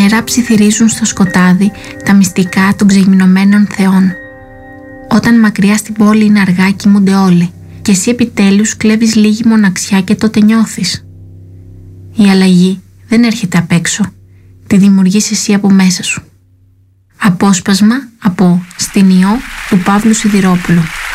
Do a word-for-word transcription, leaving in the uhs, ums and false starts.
νερά ψιθυρίζουν στο σκοτάδι τα μυστικά των ξεγυμνωμένων θεών. Όταν μακριά στην πόλη είναι αργά, κοιμούνται όλοι και εσύ επιτέλους κλέβεις λίγη μοναξιά και τότε νιώθεις. Η αλλαγή δεν έρχεται απ' έξω, τη δημιουργείς εσύ από μέσα σου. Απόσπασμα από «Στην Ιώ» του Παύλου Σιδηρόπουλου.